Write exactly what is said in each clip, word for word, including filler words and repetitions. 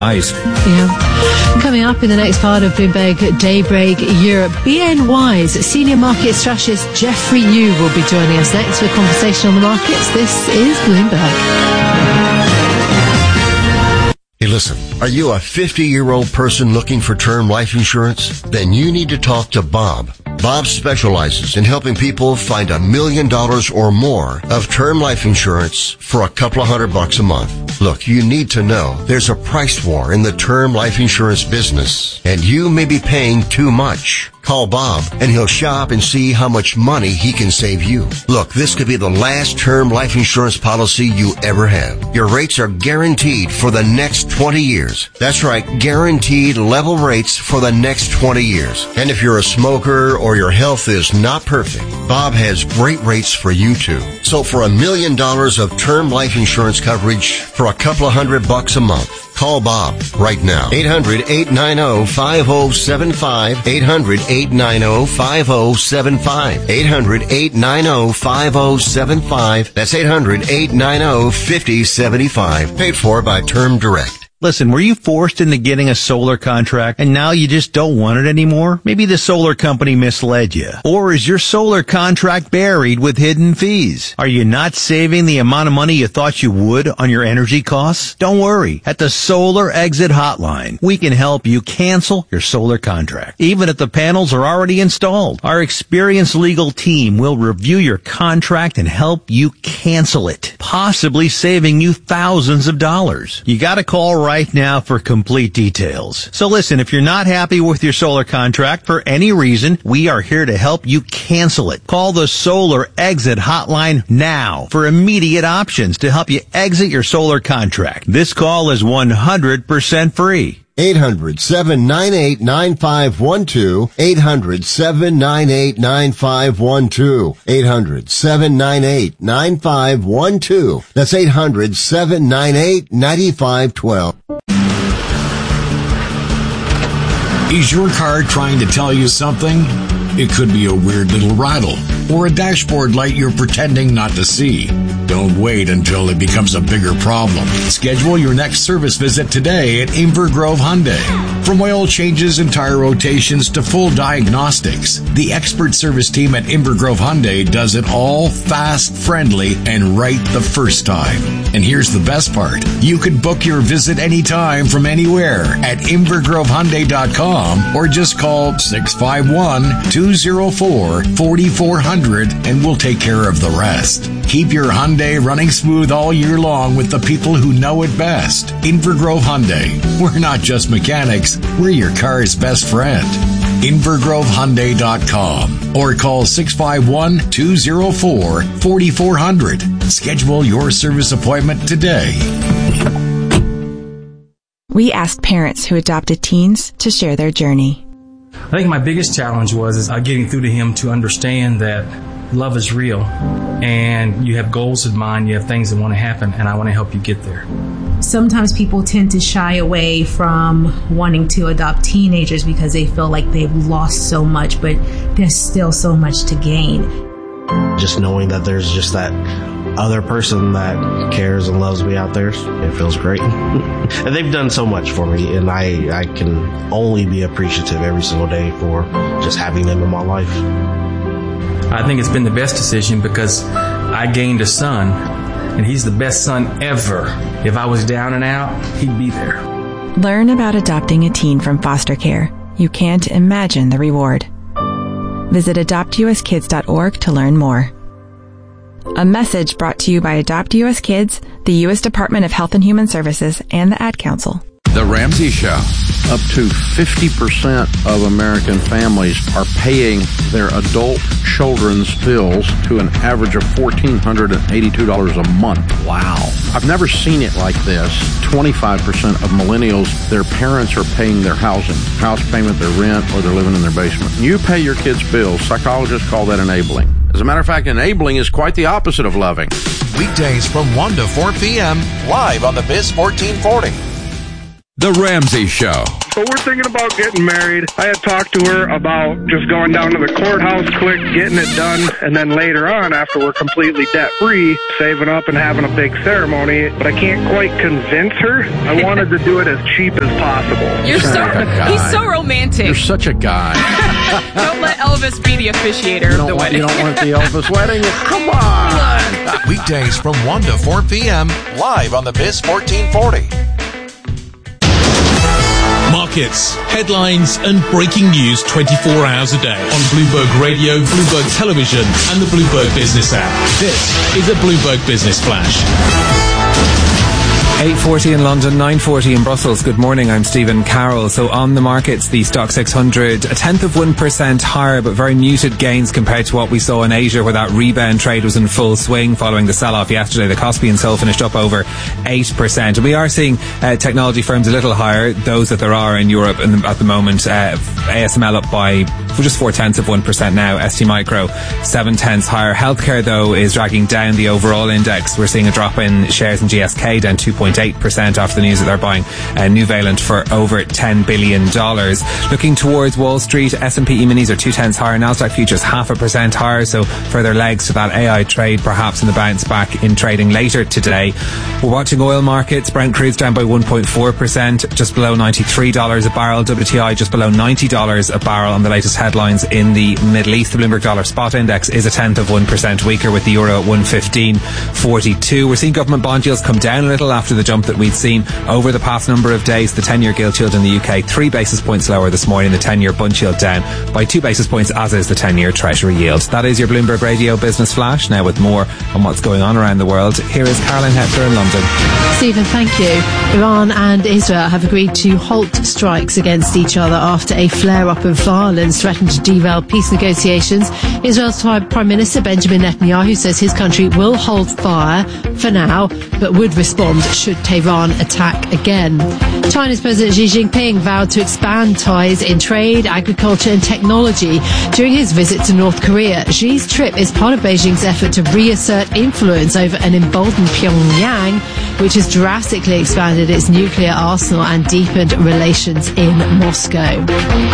Ice. Yeah. Coming up in the next part of Bloomberg Daybreak Europe, B N Y's senior market strategist Jeffrey Yu will be joining us next with conversation on the markets. This is Bloomberg. Hey, listen, are you a fifty-year-old person looking for term life insurance? Then you need to talk to Bob. Bob specializes in helping people find a million dollars or more of term life insurance for a couple of hundred bucks a month. Look, you need to know there's a price war in the term life insurance business, and you may be paying too much. Call Bob, and he'll shop and see how much money he can save you. Look, this could be the last term life insurance policy you ever have. Your rates are guaranteed for the next twenty years. That's right, guaranteed level rates for the next twenty years. And if you're a smoker or your health is not perfect, Bob has great rates for you too. So for a million dollars of term life insurance coverage for a couple of hundred bucks a month, call Bob right now. eight hundred, eight nine zero, five zero seven five. eight hundred, eight nine zero, five zero seven five. eight hundred, eight nine zero, five zero seven five. That's eight hundred, eight nine zero, five zero seven five. Paid for by Term Direct. Listen, were you forced into getting a solar contract and now you just don't want it anymore? Maybe the solar company misled you. Or is your solar contract buried with hidden fees? Are you not saving the amount of money you thought you would on your energy costs? Don't worry. At the Solar Exit Hotline, we can help you cancel your solar contract, even if the panels are already installed. Our experienced legal team will review your contract and help you cancel it, possibly saving you thousands of dollars. You gotta call right right now for complete details. So listen, if you're not happy with your solar contract for any reason, we are here to help you cancel it. Call the Solar Exit Hotline now for immediate options to help you exit your solar contract. This call is one hundred percent free. eight hundred, seven nine eight, nine five one two. eight hundred, seven nine eight, nine five one two. eight hundred, seven nine eight, nine five one two. That's eight hundred, seven nine eight, nine five one two. Is your car trying to tell you something? It could be a weird little rattle or a dashboard light you're pretending not to see. Don't wait until it becomes a bigger problem. Schedule your next service visit today at Inver Grove Hyundai. From oil changes and tire rotations to full diagnostics, the expert service team at Inver Grove Hyundai does it all fast, friendly, and right the first time. And here's the best part. You can book your visit anytime from anywhere at inver grove hyundai dot com or just call six five one, two zero four, four four zero zero and we'll take care of the rest. Keep your Hyundai running smooth all year long with the people who know it best. Inver Grove Hyundai. We're not just mechanics, we're your car's best friend. inver grove hyundai dot com or call six five one, two zero four, four four zero zero. Schedule your service appointment today. We asked parents who adopted teens to share their journey. I think my biggest challenge was is, uh, getting through to him to understand that love is real and you have goals in mind, you have things that want to happen, and I want to help you get there. Sometimes people tend to shy away from wanting to adopt teenagers because they feel like they've lost so much, but there's still so much to gain. Just knowing that there's just that other person that cares and loves me out there, it feels great. And they've done so much for me, and I, I can only be appreciative every single day for just having them in my life. I think it's been the best decision because I gained a son, and he's the best son ever. If I was down and out, he'd be there. Learn about adopting a teen from foster care. You can't imagine the reward. Visit adopt u s kids dot org to learn more. A message brought to you by Adopt U S Kids, the U S Department of Health and Human Services, and the Ad Council. The Ramsey Show. Up to fifty percent of American families are paying their adult children's bills to an average of one thousand four hundred eighty-two dollars a month. Wow. I've never seen it like this. twenty-five percent of millennials, their parents are paying their housing, house payment, their rent, or they're living in their basement. You pay your kids' bills. Psychologists call that enabling. As a matter of fact, enabling is quite the opposite of loving. Weekdays from one to four p.m. live on the Biz fourteen forty. The Ramsey Show. So we're thinking about getting married. I had talked to her about just going down to the courthouse quick, getting it done, and then later on, after we're completely debt-free, saving up and having a big ceremony. But I can't quite convince her. I wanted to do it as cheap as possible. You're so, he's so romantic. You're such a guy. Don't let Elvis be the officiator of the want, wedding. You don't want the Elvis wedding? Come on. Weekdays from one to four p.m. live on the Biz fourteen forty. Markets, headlines, and breaking news twenty-four hours a day on Bloomberg Radio, Bloomberg Television, and the Bloomberg Business app. This is a Bloomberg Business Flash. eight forty in London, nine forty in Brussels. Good morning, I'm Stephen Carroll. So on the markets, the Stock six hundred, a tenth of one percent higher, but very muted gains compared to what we saw in Asia, where that rebound trade was in full swing following the sell-off yesterday. The Kospi and Seoul finished up over eight percent. And we are seeing uh, technology firms a little higher, those that there are in Europe in the, at the moment. Uh, A S M L up by just four tenths of one percent now. S T Micro, seven tenths higher. Healthcare, though, is dragging down the overall index. We're seeing a drop in shares in G S K, down two point eight percent after the news that they're buying uh, Nuvalent for over ten billion dollars. Looking towards Wall Street, S and P E-minis are two tenths higher. Nasdaq futures half a percent higher, so further legs to that A I trade, perhaps in the bounce back in trading later today. We're watching oil markets. Brent crude's down by one point four percent, just below ninety-three dollars a barrel. W T I just below ninety dollars a barrel on the latest headlines in the Middle East. The Bloomberg Dollar Spot Index is a tenth of one percent weaker, with the euro at one fifteen forty-two. We're seeing government bond yields come down a little after the jump that we'd seen over the past number of days. The ten-year gilt yield in the U K three basis points lower this morning. The ten-year bund yield down by two basis points, as is the ten-year Treasury yield. That is your Bloomberg Radio Business Flash. Now with more on what's going on around the world, here is Caroline Hepler in London. Stephen, thank you. Iran and Israel have agreed to halt strikes against each other after a flare-up of violence threatened to derail peace negotiations. Israel's Prime Minister Benjamin Netanyahu says his country will hold fire for now, but would respond should Tehran attack again. China's President Xi Jinping vowed to expand ties in trade, agriculture and technology during his visit to North Korea. Xi's trip is part of Beijing's effort to reassert influence over an emboldened Pyongyang, which has drastically expanded its nuclear arsenal and deepened relations in Moscow.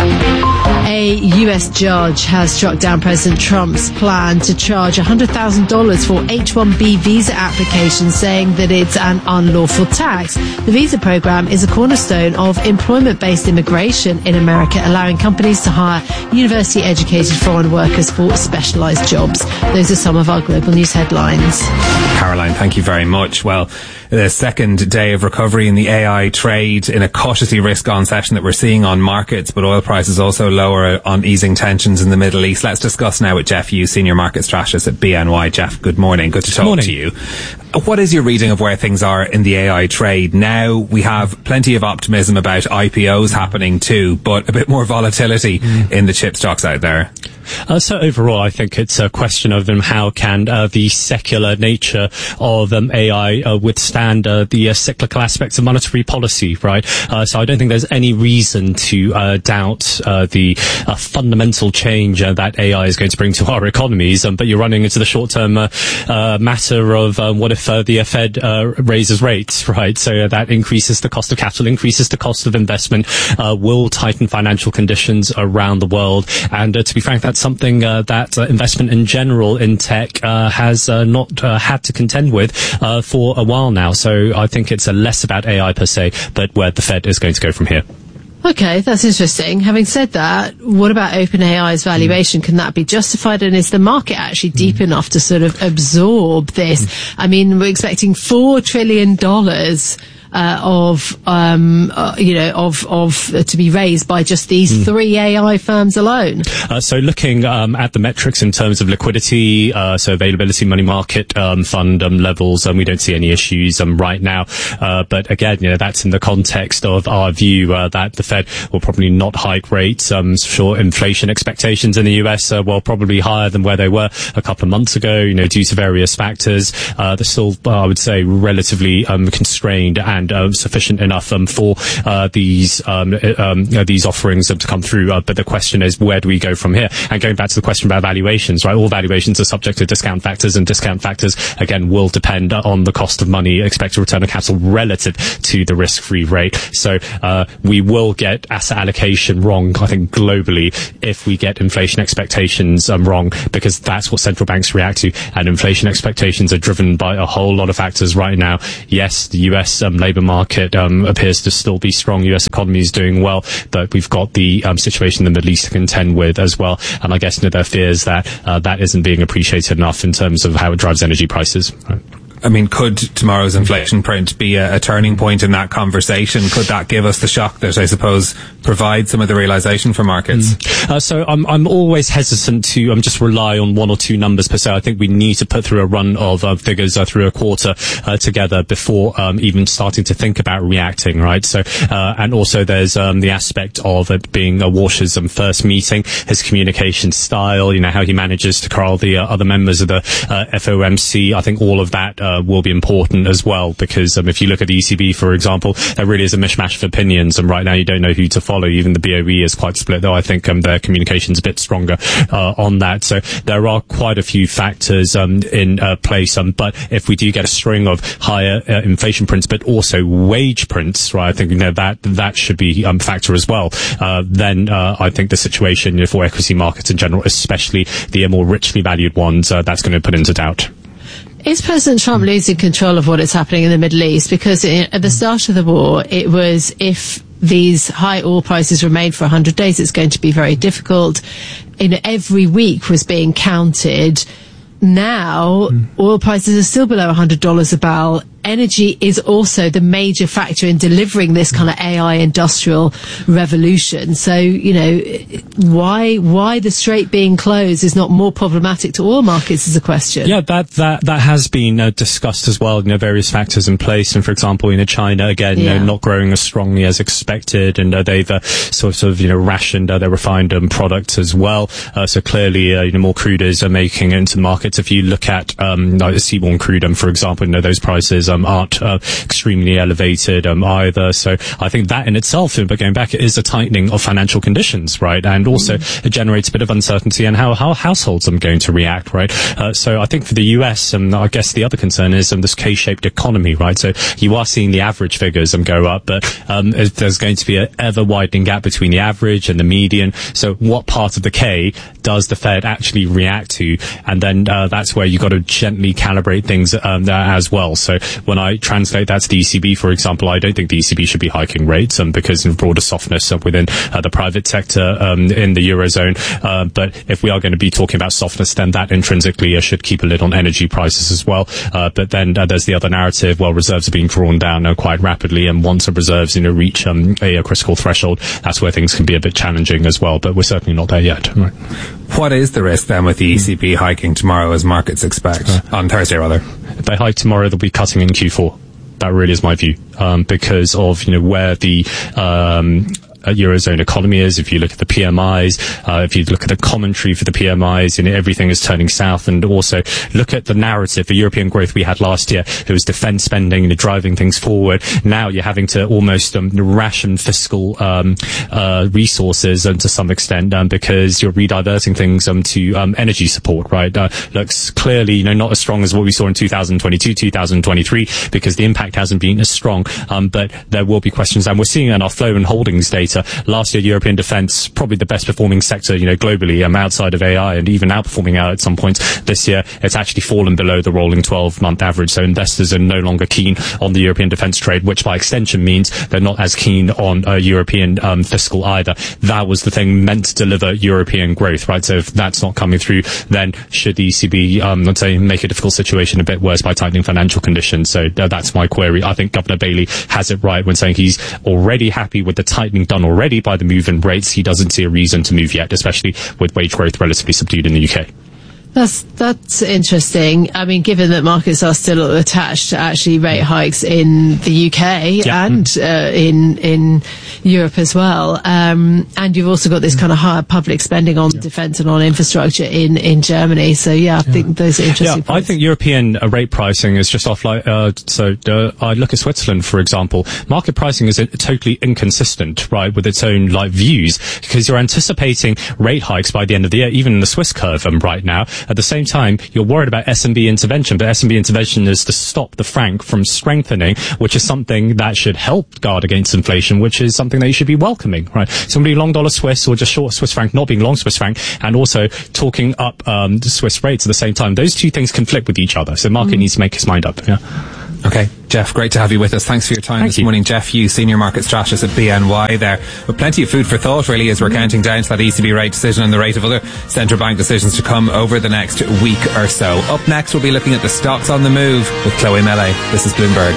A U S judge has struck down President Trump's plan to charge one hundred thousand dollars for H one B visa applications, saying that it's an unlawful tax. The visa program is a cornerstone of employment-based immigration in America, allowing companies to hire university-educated foreign workers for specialised jobs. Those are some of our global news headlines. Caroline, thank you very much. Well, the second day of recovery in the A I trade in a cautiously risk-on session that we're seeing on markets, but oil prices also lower on easing tensions in the Middle East. Let's discuss now with Jeff Yu, Senior Market Strategist at B N Y. Jeff, good morning. Good to talk morning. to you. What is your reading of where things are in the A I trade? Now we have plenty of optimism about I P Os happening too, but a bit more volatility mm. in the chip stocks out there. Uh, so overall, I think it's a question of um, how can uh, the secular nature of um, A I uh, withstand uh, the uh, cyclical aspects of monetary policy, right? Uh, so I don't think there's any reason to uh, doubt uh, the uh, fundamental change uh, that A I is going to bring to our economies. Um, but you're running into the short-term uh, uh, matter of um, what if uh, the Fed uh, raises rates, right? So uh, that increases the cost of capital, increases the cost of investment, uh, will tighten financial conditions around the world. And uh, to be frank, that's something uh, that uh, investment in general in tech uh, has uh, not uh, had to contend with uh, for a while now. So I think it's uh, less about A I per se, but where the Fed is going to go from here. Okay, that's interesting. Having said that, what about OpenAI's valuation? Mm. Can that be justified? And is the market actually deep mm. enough to sort of absorb this? Mm. I mean, we're expecting four trillion dollars Uh, of um, uh, you know of of uh, to be raised by just these mm. three A I firms alone. Uh, so looking um, at the metrics in terms of liquidity, uh, so availability, money market um, fund um, levels, um, we don't see any issues um, right now. Uh, but again, you know, that's in the context of our view uh, that the Fed will probably not hike rates. Um, sure, inflation expectations in the U S are well probably higher than where they were a couple of months ago. You know, due to various factors, uh, they're still, uh, I would say, relatively um, constrained. And demand uh, sufficient enough um, for uh, these um, um, you know, these offerings um, to come through. Uh, but the question is, where do we go from here? And going back to the question about valuations, right? All valuations are subject to discount factors, and discount factors, again, will depend on the cost of money, expected return on capital relative to the risk-free rate. So uh, we will get asset allocation wrong, I think, globally, if we get inflation expectations um, wrong, because that's what central banks react to. And inflation expectations are driven by a whole lot of factors right now. Yes, the U S um, labour market um, appears to still be strong. U S economy is doing well, but we've got the um, situation in the Middle East to contend with as well. And I guess you know, there are fears that uh, that isn't being appreciated enough in terms of how it drives energy prices. Right. I mean, could tomorrow's inflation print be a, a turning point in that conversation? Could that give us the shock that, I suppose, provide some of the realisation for markets? Mm. Uh, so I'm I'm always hesitant to um, just rely on one or two numbers per se. I think we need to put through a run of uh, figures uh, through a quarter uh, together before um, even starting to think about reacting, right? So, uh, and also there's um, the aspect of it being uh, Walsh's um, first meeting, his communication style, you know, how he manages to corral the uh, other members of the uh, F O M C. I think all of that uh, Uh, will be important as well, because um, if you look at the E C B, for example, there really is a mishmash of opinions, and right now you don't know who to follow. Even the B O E is quite split, though I think um, their communication's a bit stronger uh, on that. So there are quite a few factors um, in uh, place, um, but if we do get a string of higher uh, inflation prints, but also wage prints, right, I think you know, that that should be a um, factor as well. Uh, then uh, I think the situation you know, for equity markets in general, especially the more richly valued ones, uh, that's going to put into doubt. Is President Trump losing control of what is happening in the Middle East? Because at the start of the war, it was if these high oil prices remain for one hundred days, it's going to be very difficult. You know, every week was being counted. Now, mm. oil prices are still below one hundred dollars a barrel. Energy is also the major factor in delivering this kind of A I industrial revolution. So, you know, why why the strait being closed is not more problematic to oil markets is a question. Yeah, that that that has been uh, discussed as well. You know, various factors in place, and for example, you know, China again, yeah. you know, not growing as strongly as expected, and uh, they've uh, sort of you know rationed uh, their refined um, products as well. Uh, so clearly, uh, you know, more crudes are making it into the markets. If you look at um, like the seaborne crude, um, for example, you know, those prices um, aren't uh, extremely elevated um, either. So I think that in itself, but going back, it is a tightening of financial conditions, right? And also mm. it generates a bit of uncertainty in how, how households are going to react, right? Uh, so I think for the U S, um, I guess the other concern is um, this K-shaped economy, right? So you are seeing the average figures um, go up, but um, there's going to be an ever-widening gap between the average and the median. So what part of the K does the Fed actually react to? And then uh, that's where you've got to gently calibrate things um, there as well. So when I translate that to the E C B, for example, I don't think the E C B should be hiking rates um, because of broader softness uh, within uh, the private sector um, in the Eurozone. Uh, but if we are going to be talking about softness, then that intrinsically uh, should keep a lid on energy prices as well. Uh, but then uh, there's the other narrative, well, reserves are being drawn down uh, quite rapidly, and once the reserves you know, reach um, a, a critical threshold, that's where things can be a bit challenging as well. But we're certainly not there yet. Right. What is the risk then with the E C B hiking tomorrow, as markets expect? Uh, on Thursday, rather. If they hike tomorrow, they'll be cutting in Q four. That really is my view, um, because of, you know, where the, um, Eurozone economy is. If you look at the P M Is, uh, if you look at the commentary for the P M Is, you know, everything is turning south. And also look at the narrative for European growth we had last year. It was defence spending, you know, driving things forward. Now you're having to almost um, ration fiscal um, uh, resources um, to some extent um, because you're rediverting things um, to um, energy support, right? Uh, looks clearly, you know, not as strong as what we saw in two thousand twenty-two, two thousand twenty-three, because the impact hasn't been as strong. Um, but there will be questions, and we're seeing in our flow and holdings data. Last year, European defence, probably the best performing sector, you know, globally, um, outside of A I, and even outperforming out at some points. This year, it's actually fallen below the rolling twelve month average. So investors are no longer keen on the European defence trade, which by extension means they're not as keen on uh, European um, fiscal either. That was the thing meant to deliver European growth, right? So if that's not coming through, then should the E C B, um, let's say, make a difficult situation a bit worse by tightening financial conditions? So uh, that's my query. I think Governor Bailey has it right when saying he's already happy with the tightening done already by the move in rates. He doesn't see a reason to move yet, especially with wage growth relatively subdued in the U K. That's that's interesting. I mean, given that markets are still attached to actually rate hikes in the U K yeah. and uh, in in Europe as well, um, and you've also got this kind of higher public spending on yeah. defence and on infrastructure in, in Germany. So yeah, I yeah. think those are interesting. Yeah, points. I think European uh, rate pricing is just off. Like uh, so, uh, I look at Switzerland, for example. Market pricing is uh, totally inconsistent, right, with its own like views, because you're anticipating rate hikes by the end of the year, even in the Swiss curve um, right now. At the same time, you're worried about S and B intervention, but S and B intervention is to stop the franc from strengthening, which is something that should help guard against inflation, which is something that you should be welcoming, right? Somebody long dollar Swiss or just short Swiss franc, not being long Swiss franc, and also talking up um, the Swiss rates at the same time. Those two things conflict with each other, so market mm. needs to make its mind up. Yeah. Okay, Jeff, great to have you with us. Thanks for your time Thank this you. morning. Jeff Hughes, Senior Market Strategist at B N Y there. With plenty of food for thought, really, as we're counting down to that E C B rate decision and the rate of other central bank decisions to come over the next week or so. Up next, we'll be looking at the stocks on the move with Chloe Mele. This is Bloomberg.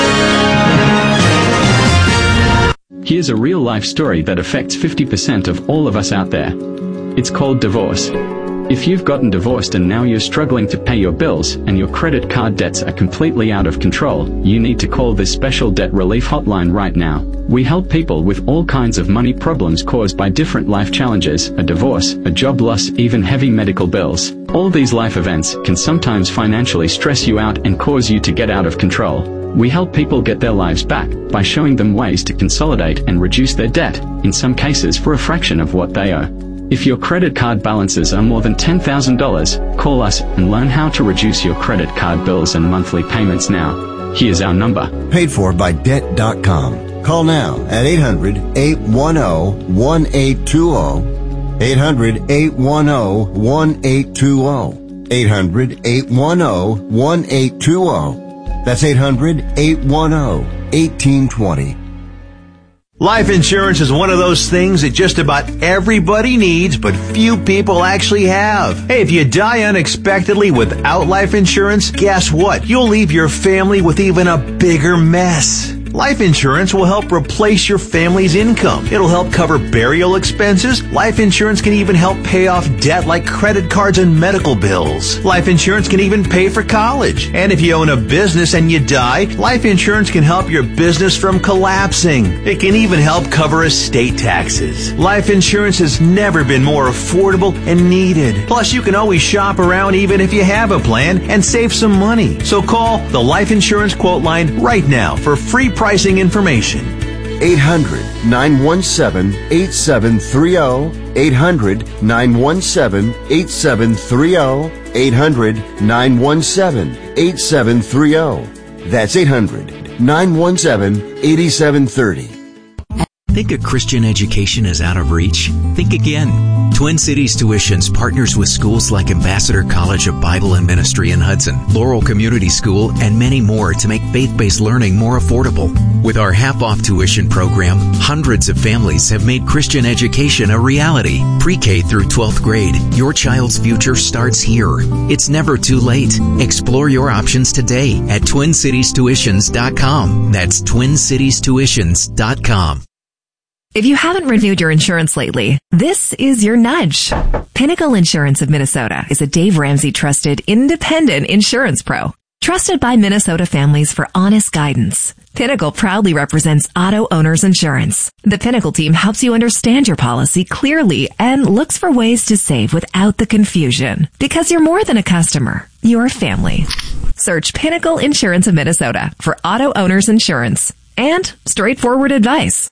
Here's a real-life story that affects fifty percent of all of us out there. It's called divorce. If you've gotten divorced and now you're struggling to pay your bills and your credit card debts are completely out of control, you need to call this special debt relief hotline right now. We help people with all kinds of money problems caused by different life challenges, a divorce, a job loss, even heavy medical bills. All these life events can sometimes financially stress you out and cause you to get out of control. We help people get their lives back by showing them ways to consolidate and reduce their debt, in some cases for a fraction of what they owe. If your credit card balances are more than ten thousand dollars, call us and learn how to reduce your credit card bills and monthly payments now. Here's our number. Paid for by debt dot com. Call now at eight hundred, eight one zero, one eight two zero. eight hundred, eight one zero, one eight two zero. eight hundred, eight one zero, one eight two zero. That's eight hundred, eight one zero, one eight two zero. Life insurance is one of those things that just about everybody needs, but few people actually have. Hey, if you die unexpectedly without life insurance, guess what? You'll leave your family with even a bigger mess. Life insurance will help replace your family's income. It'll help cover burial expenses. Life insurance can even help pay off debt like credit cards and medical bills. Life insurance can even pay for college. And if you own a business and you die, life insurance can help your business from collapsing. It can even help cover estate taxes. Life insurance has never been more affordable and needed. Plus, you can always shop around even if you have a plan and save some money. So call the Life Insurance Quote Line right now for free pricing information. eight hundred, nine one seven, eight seven three zero. eight hundred, nine one seven, eight seven three zero. eight hundred, nine one seven, eight seven three zero. That's eight hundred, nine one seven, eight seven three zero. Think a Christian education is out of reach? Think again. Twin Cities Tuitions partners with schools like Ambassador College of Bible and Ministry in Hudson, Laurel Community School, and many more to make faith-based learning more affordable. With our half-off tuition program, hundreds of families have made Christian education a reality. Pre-K through twelfth grade, your child's future starts here. It's never too late. Explore your options today at twin cities tuitions dot com. That's twin cities tuitions dot com. If you haven't renewed your insurance lately, this is your nudge. Pinnacle Insurance of Minnesota is a Dave Ramsey trusted independent insurance pro, trusted by Minnesota families for honest guidance. Pinnacle proudly represents auto owners insurance. The Pinnacle team helps you understand your policy clearly and looks for ways to save without the confusion. Because you're more than a customer, you're family. Search Pinnacle Insurance of Minnesota for auto owners insurance and straightforward advice.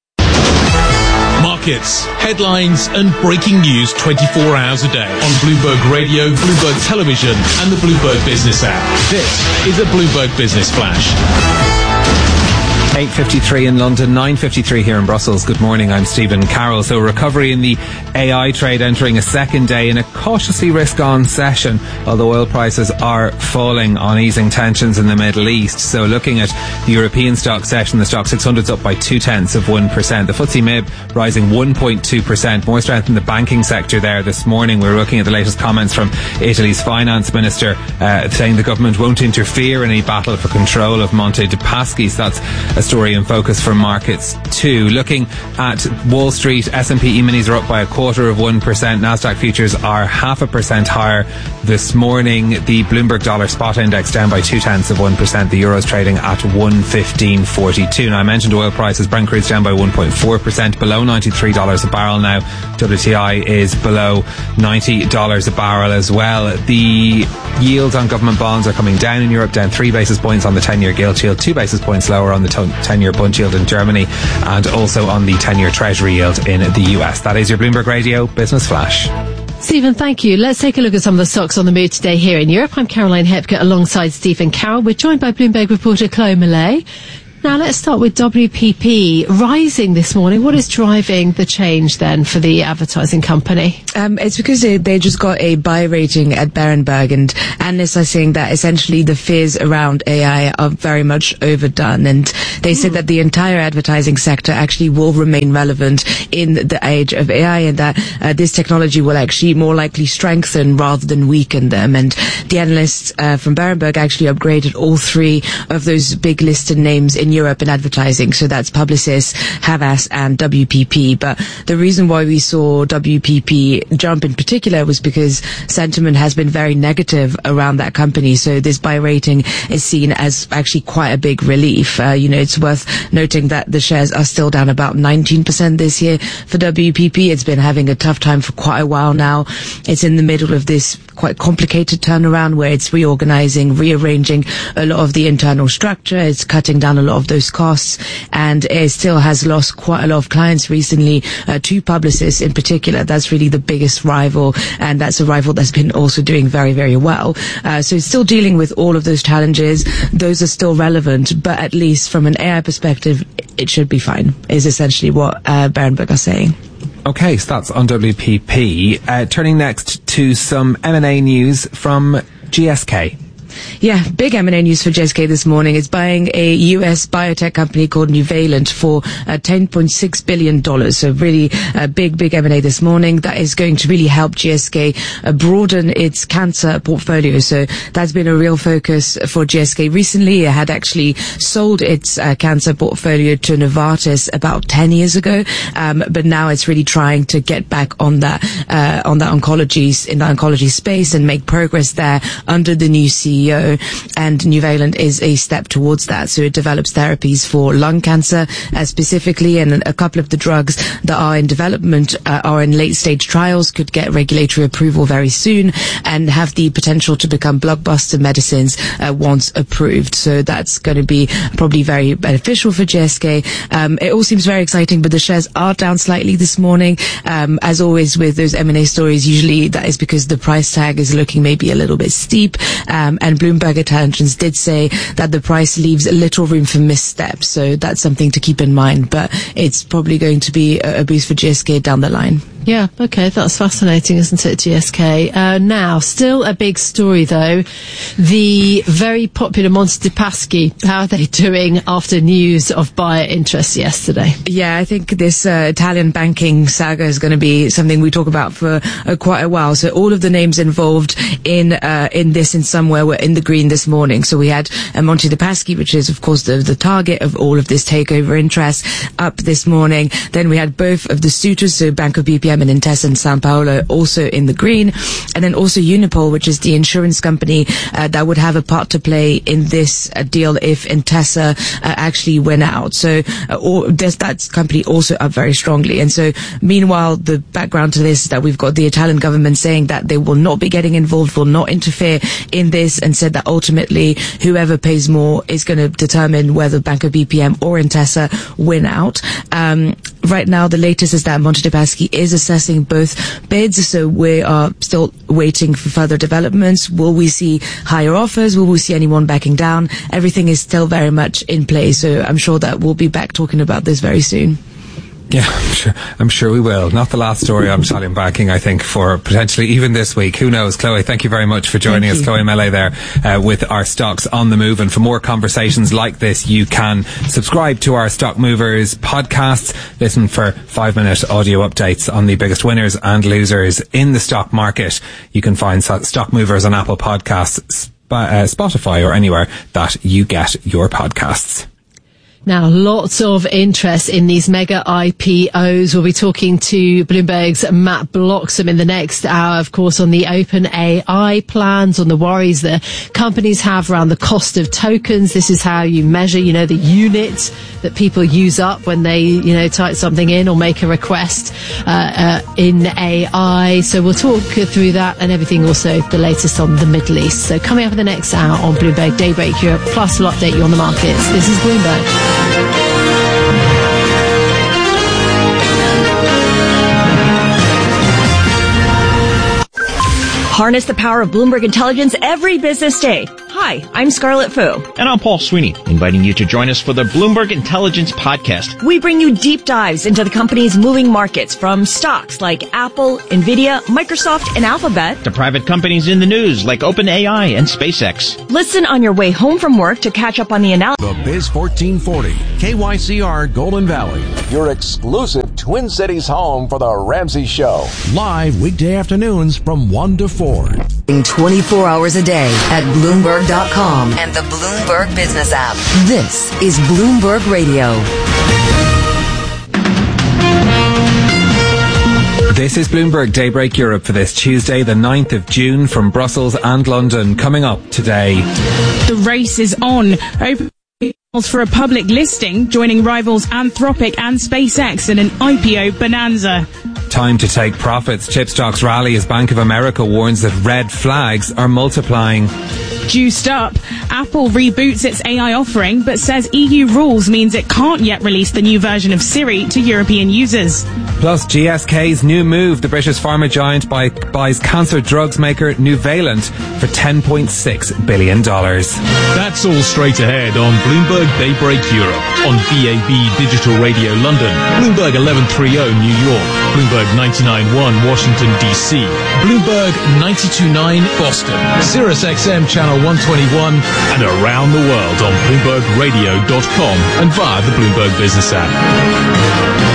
Markets, headlines and breaking news twenty-four hours a day on Bloomberg Radio, Bloomberg Television and the Bloomberg Business app. This is a Bloomberg Business Flash. eight fifty-three in London, nine fifty-three here in Brussels. Good morning, I'm Stephen Carroll. So recovery in the A I trade entering a second day in a cautiously risk-on session, although oil prices are falling on easing tensions in the Middle East. So looking at the European stock session, the stock six hundred's up by two-tenths of one percent. The F T S E M I B rising one point two percent. More strength in the banking sector there this morning. We're looking at the latest comments from Italy's finance minister uh, saying the government won't interfere in any battle for control of Monte dei Paschi. So that's a a story in focus for markets too. Looking at Wall Street, S and P E-minis are up by a quarter of one percent. Nasdaq futures are half a percent higher this morning. The Bloomberg Dollar Spot Index down by two tenths of one percent. The Euro's trading at one fifteen forty-two. Now, I mentioned oil prices. Brent crude's down by one point four percent, below ninety-three dollars a barrel now. W T I is below ninety dollars a barrel as well. The yields on government bonds are coming down in Europe, down three basis points on the ten-year gilt yield, two basis points lower on the ten-year bund yield in Germany, and also on the ten-year treasury yield in the U S. That is your Bloomberg Radio Business Flash. Stephen, thank you. Let's take a look at some of the stocks on the move today here in Europe. I'm Caroline Hepker alongside Stephen Carroll. We're joined by Bloomberg reporter Chloe Millay. Now, let's start with W P P rising this morning. What is driving the change then for the advertising company? Um, it's because they, they just got a buy rating at Berenberg, and analysts are saying that essentially the fears around A I are very much overdone. And they mm. said that the entire advertising sector actually will remain relevant in the age of A I, and that uh, this technology will actually more likely strengthen rather than weaken them. And the analysts uh, from Berenberg actually upgraded all three of those big listed names in Europe in advertising. So that's Publicis, Havas and W P P. But the reason why we saw W P P jump in particular was because sentiment has been very negative around that company. So this buy rating is seen as actually quite a big relief. Uh, you know, it's worth noting that the shares are still down about nineteen percent this year for W P P. It's been having a tough time for quite a while now. It's in the middle of this quite complicated turnaround where it's reorganizing, rearranging a lot of the internal structure. It's cutting down a lot of those costs, and it still has lost quite a lot of clients recently uh, to Publicis in particular. That's really the biggest rival, and that's a rival that's been also doing very, very well. Uh, so it's still dealing with all of those challenges. Those are still relevant, but at least from an A I perspective, it should be fine, is essentially what uh, Berenberg are saying. Okay, so that's on W P P. Uh, turning next to some M and A news from G S K. Yeah, big M and A news for G S K this morning. It's buying a U S biotech company called Nuvalent for uh, ten point six billion dollars. So really a uh, big, big M and A this morning. That is going to really help G S K uh, broaden its cancer portfolio. So that's been a real focus for G S K recently. It had actually sold its uh, cancer portfolio to Novartis about ten years ago. Um, but now it's really trying to get back on that, uh, on that oncology, in the oncology space and make progress there under the new C E O. And Nuvalent is a step towards that. So it develops therapies for lung cancer uh, specifically, and a couple of the drugs that are in development uh, are in late stage trials, could get regulatory approval very soon and have the potential to become blockbuster medicines uh, once approved. So that's going to be probably very beneficial for G S K. Um, it all seems very exciting, but the shares are down slightly this morning. Um, as always with those M and A stories, usually that is because the price tag is looking maybe a little bit steep, um, and Bloomberg Intelligence did say that the price leaves little room for missteps. So that's something to keep in mind, but it's probably going to be a boost for G S K down the line. Yeah, okay, that's fascinating, isn't it, G S K? Uh, now, still a big story, though. The very popular Monte dei Paschi, how are they doing after news of buyer interest yesterday? Yeah, I think this uh, Italian banking saga is going to be something we talk about for uh, quite a while. So all of the names involved in uh, in this in some way were in the green this morning. So we had uh, Monte dei Paschi, which is, of course, the, the target of all of this takeover interest, up this morning. Then we had both of the suitors, so Banco B P M and Intesa and San Paolo, also in the green, and then also Unipol, which is the insurance company uh, that would have a part to play in this uh, deal if Intesa uh, actually went out. So uh, all, this, that company also up very strongly. And so meanwhile, the background to this is that we've got the Italian government saying that they will not be getting involved, will not interfere in this, and said that ultimately whoever pays more is going to determine whether Banco B P M or Intesa win out. Um, right now, the latest is that Monte dei Paschi is assessing both bids, so we are still waiting for further developments. Will we see higher offers? Will we see anyone backing down? Everything is still very much in play, so I'm sure that we'll be back talking about this very soon. Yeah, I'm sure, I'm sure we will. Not the last story on Italian banking, I think, for potentially even this week. Who knows? Chloe, thank you very much for joining us. Chloe Millay there uh, with our Stocks on the Move. And for more conversations like this, you can subscribe to our Stock Movers podcasts. Listen for five-minute audio updates on the biggest winners and losers in the stock market. You can find Stock Movers on Apple Podcasts, Spotify, or anywhere that you get your podcasts. Now, lots of interest in these mega I P Os. We'll be talking to Bloomberg's Matt Bloxham in the next hour, of course, on the OpenAI plans, on the worries that companies have around the cost of tokens. This is how you measure, you know, the unit that people use up when they, you know, type something in or make a request uh, uh, in A I. So we'll talk through that and everything, also the latest on the Middle East. So coming up in the next hour on Bloomberg Daybreak Europe, plus we'll update you on the markets. This is Bloomberg. Harness the power of Bloomberg Intelligence every business day. Hi, I'm Scarlett Fu. And I'm Paul Sweeney, inviting you to join us for the Bloomberg Intelligence Podcast. We bring you deep dives into the company's moving markets, from stocks like Apple, Nvidia, Microsoft, and Alphabet, to private companies in the news like OpenAI and SpaceX. Listen on your way home from work to catch up on the analysis. The Biz fourteen forty, K Y C R Golden Valley. Your exclusive Twin Cities home for the Ramsey Show. Live weekday afternoons from one to four. twenty-four hours a day at Bloomberg dot com and the Bloomberg Business app. This is Bloomberg Radio. This is Bloomberg Daybreak Europe for this Tuesday, the ninth of June, from Brussels and London. Coming up today, the race is on. Open for a public listing, joining rivals Anthropic and SpaceX in an I P O bonanza. Time to take profits. Chip stocks rally as Bank of America warns that red flags are multiplying. Juiced up, Apple reboots its A I offering, but says E U rules means it can't yet release the new version of Siri to European users. Plus, G S K's new move. The British pharma giant buy, buys cancer drugs maker Nuvalent for ten point six billion dollars. That's all straight ahead on Bloomberg Daybreak Europe, on B A B Digital Radio London, Bloomberg eleven thirty New York, Bloomberg ninety-nine point one Washington, D C, Bloomberg ninety-two point nine Boston, Sirius X M Channel one twenty-one, and around the world on Bloomberg Radio dot com and via the Bloomberg Business app.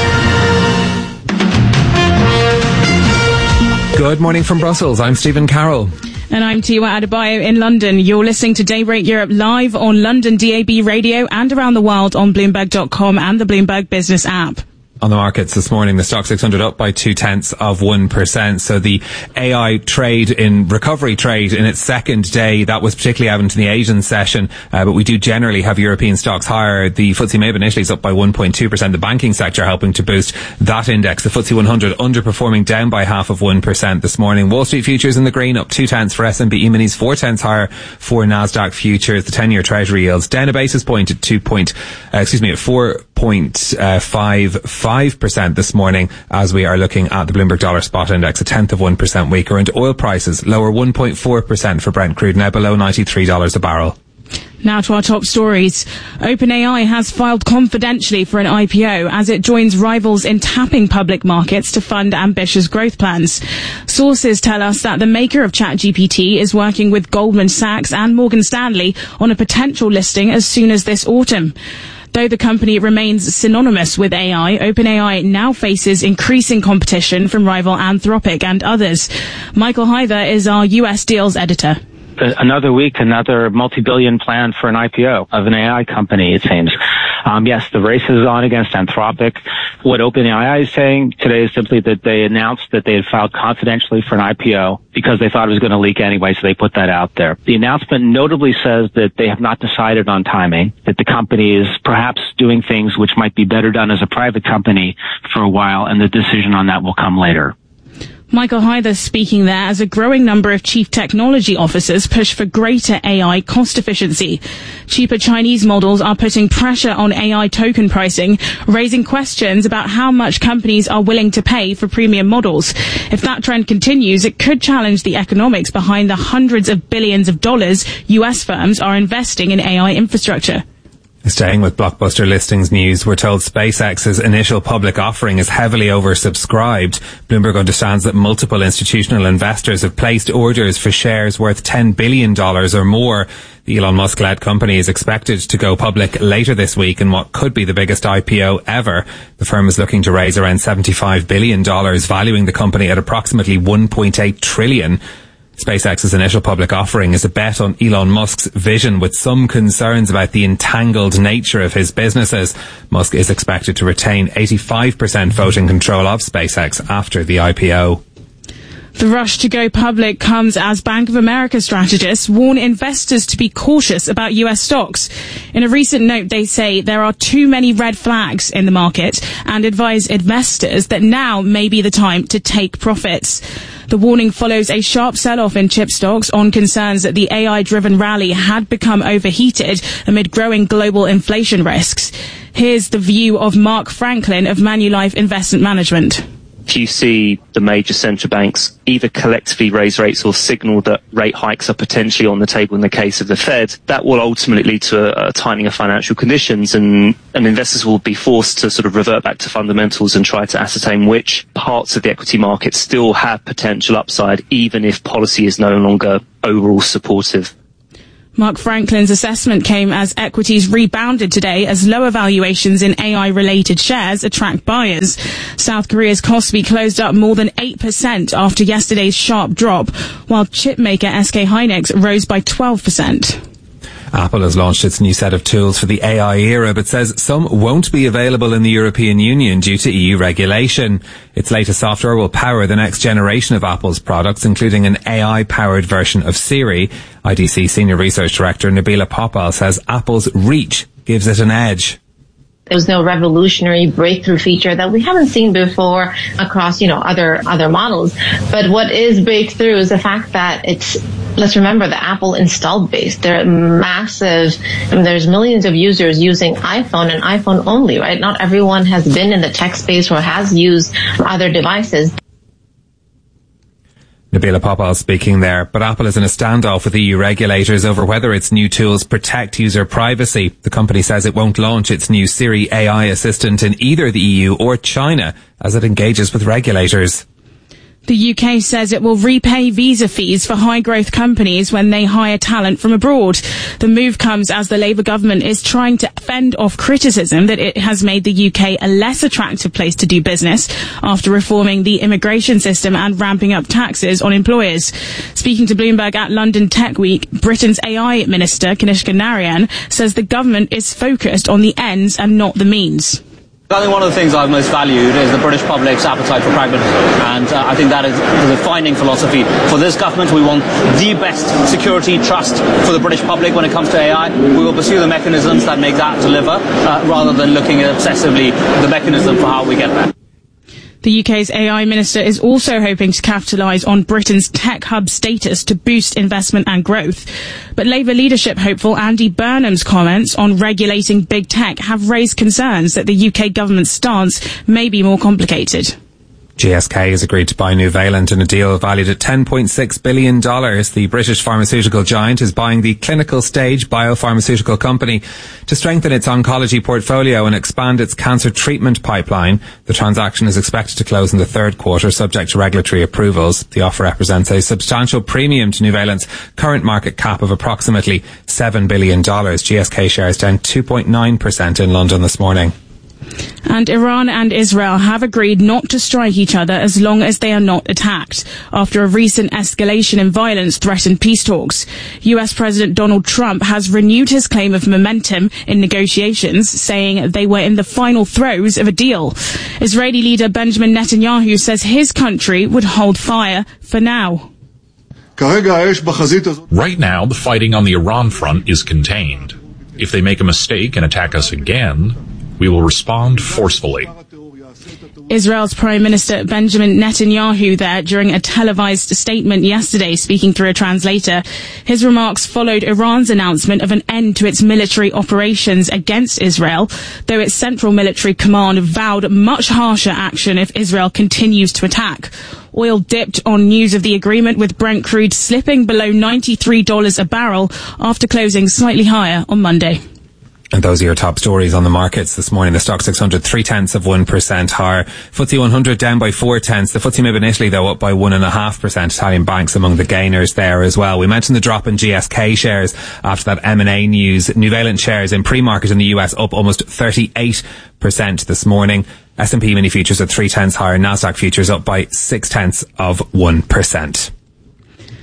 Good morning from Brussels. I'm Stephen Carroll. And I'm Tiwa Adebayo in London. You're listening to Daybreak Europe live on London D A B Radio and around the world on Bloomberg dot com and the Bloomberg Business app. On the markets this morning, the stock six hundred up by two tenths of one percent. So the A I trade in recovery trade in its second day, that was particularly evident in the Asian session. Uh, but we do generally have European stocks higher. The F T S E MIB in Italy is up by one point two percent. The banking sector helping to boost that index. The F T S E one hundred underperforming, down by half of one percent this morning. Wall Street futures in the green, up two tenths for S and P E-minis, four tenths higher for Nasdaq futures. The ten-year treasury yields down a basis point at two point, uh, excuse me, at four point five five percent this morning, as we are looking at the Bloomberg Dollar Spot Index, a tenth of one percent weaker. And oil prices lower one point four percent for Brent crude, now below ninety-three dollars a barrel. Now to our top stories. OpenAI has filed confidentially for an I P O as it joins rivals in tapping public markets to fund ambitious growth plans. Sources tell us that the maker of ChatGPT is working with Goldman Sachs and Morgan Stanley on a potential listing as soon as this autumn. Though the company remains synonymous with A I, OpenAI now faces increasing competition from rival Anthropic and others. Michael Hyther is our U S deals editor. Another week, another multi-billion plan for an I P O of an A I company, it seems. Um, yes, the race is on against Anthropic. What OpenAI is saying today is simply that they announced that they had filed confidentially for an I P O because they thought it was going to leak anyway, so they put that out there. The announcement notably says that they have not decided on timing, that the company is perhaps doing things which might be better done as a private company for a while, and the decision on that will come later. Michael Hyther speaking there as a growing number of chief technology officers push for greater A I cost efficiency. Cheaper Chinese models are putting pressure on A I token pricing, raising questions about how much companies are willing to pay for premium models. If that trend continues, it could challenge the economics behind the hundreds of billions of dollars U S firms are investing in A I infrastructure. Staying with blockbuster listings news, we're told SpaceX's initial public offering is heavily oversubscribed. Bloomberg understands that multiple institutional investors have placed orders for shares worth ten billion dollars or more. The Elon Musk-led company is expected to go public later this week in what could be the biggest I P O ever. The firm is looking to raise around seventy-five billion dollars, valuing the company at approximately one point eight trillion dollars. SpaceX's initial public offering is a bet on Elon Musk's vision, with some concerns about the entangled nature of his businesses. Musk is expected to retain eighty-five percent voting control of SpaceX after the I P O. The rush to go public comes as Bank of America strategists warn investors to be cautious about U S stocks. In a recent note, they say there are too many red flags in the market and advise investors that now may be the time to take profits. The warning follows a sharp sell-off in chip stocks on concerns that the A I-driven rally had become overheated amid growing global inflation risks. Here's the view of Mark Franklin of Manulife Investment Management. If you see the major central banks either collectively raise rates or signal that rate hikes are potentially on the table in the case of the Fed, that will ultimately lead to a, a tightening of financial conditions, and, and investors will be forced to sort of revert back to fundamentals and try to ascertain which parts of the equity market still have potential upside, even if policy is no longer overall supportive. Mark Franklin's assessment came as equities rebounded today as lower valuations in A I-related shares attract buyers. South Korea's Kospi closed up more than eight percent after yesterday's sharp drop, while chipmaker S K Hynix rose by twelve percent. Apple has launched its new set of tools for the A I era, but says some won't be available in the European Union due to E U regulation. Its latest software will power the next generation of Apple's products, including an A I-powered version of Siri. I D C Senior Research Director Nabila Popal says Apple's reach gives it an edge. There's no revolutionary breakthrough feature that we haven't seen before across, you know, other other models. But what is breakthrough is the fact that it's, let's remember the Apple installed base. They're massive. I mean, there's millions of users using iPhone and iPhone only, right? Not everyone has been in the tech space or has used other devices. Nabila Popal speaking there, but Apple is in a standoff with E U regulators over whether its new tools protect user privacy. The company says it won't launch its new Siri A I assistant in either the E U or China as it engages with regulators. The U K says it will repay visa fees for high-growth companies when they hire talent from abroad. The move comes as the Labour government is trying to fend off criticism that it has made the U K a less attractive place to do business after reforming the immigration system and ramping up taxes on employers. Speaking to Bloomberg at London Tech Week, Britain's A I Minister, Kanishka Narayan, says the government is focused on the ends and not the means. I think one of the things I've most valued is the British public's appetite for pragmatism, and uh, I think that is the defining philosophy for this government. We want the best security, trust for the British public when it comes to A I. We will pursue the mechanisms that make that deliver, uh, rather than looking at obsessively the mechanism for how we get there. The U K's A I minister is also hoping to capitalise on Britain's tech hub status to boost investment and growth. But Labour leadership hopeful Andy Burnham's comments on regulating big tech have raised concerns that the U K government's stance may be more complicated. G S K has agreed to buy Nuvalent in a deal valued at ten point six billion dollars. The British pharmaceutical giant is buying the clinical stage biopharmaceutical company to strengthen its oncology portfolio and expand its cancer treatment pipeline. The transaction is expected to close in the third quarter, subject to regulatory approvals. The offer represents a substantial premium to Nuvalent's current market cap of approximately seven billion dollars. G S K shares down two point nine percent in London this morning. And Iran and Israel have agreed not to strike each other as long as they are not attacked, after a recent escalation in violence threatened peace talks. U S President Donald Trump has renewed his claim of momentum in negotiations, saying they were in the final throes of a deal. Israeli leader Benjamin Netanyahu says his country would hold fire for now. Right now, the fighting on the Iran front is contained. If they make a mistake and attack us again, we will respond forcefully. Israel's Prime Minister Benjamin Netanyahu there during a televised statement yesterday, speaking through a translator. His remarks followed Iran's announcement of an end to its military operations against Israel, though its central military command vowed much harsher action if Israel continues to attack. Oil dipped on news of the agreement, with Brent crude slipping below ninety-three dollars a barrel after closing slightly higher on Monday. And those are your top stories on the markets this morning. The Stock six hundred, three tenths of one percent higher. F T S E one hundred down by four tenths. The F T S E M I B in Italy, though, up by one and a half percent. Italian banks among the gainers there as well. We mentioned the drop in G S K shares after that M and A news. Nuvalent shares in pre-market in the U S up almost thirty-eight percent this morning. S and P mini futures at three tenths higher. Nasdaq futures up by six tenths of one percent.